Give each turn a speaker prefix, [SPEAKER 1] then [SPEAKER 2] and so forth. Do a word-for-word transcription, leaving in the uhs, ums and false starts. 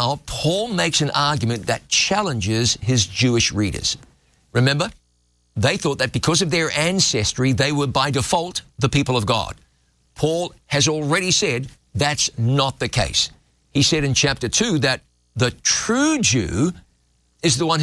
[SPEAKER 1] now Paul makes an argument that challenges his Jewish readers. Remember, they thought that because of their ancestry, they were by default the people of God. Paul has already said that's not the case. He said in chapter two that the true Jew is the one who